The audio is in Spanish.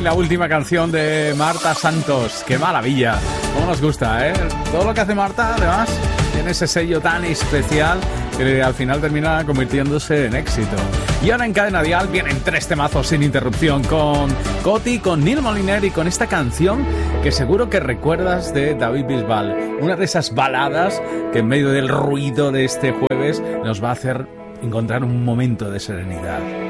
la última canción de Marta Santos. ¡Qué maravilla! Cómo nos gusta, ¿eh? Todo lo que hace Marta, además, tiene ese sello tan especial que al final termina convirtiéndose en éxito. Y ahora en Cadena Dial vienen 3 temazos sin interrupción con Coti, con Neil Moliner y con esta canción que seguro que recuerdas de David Bisbal. Una de esas baladas que en medio del ruido de este jueves nos va a hacer encontrar un momento de serenidad.